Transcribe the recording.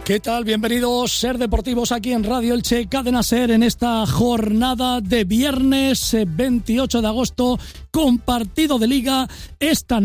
¿Qué tal? Bienvenidos, Ser Deportivos, aquí en Radio Elche, Cadena Ser, en esta jornada de viernes 28 de agosto, con partido de Liga esta